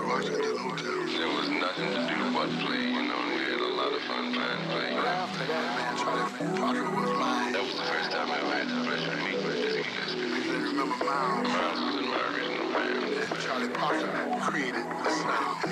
Washington Hotel. There was nothing to do but play, you know, and we had a lot of fun playing. But after that, man, Charlie Parker was mine. That was the first time I ever had the pleasure to meet Dizzy Gillespie. I can remember Miles. Miles was in my original band. Charlie Parker created the sound.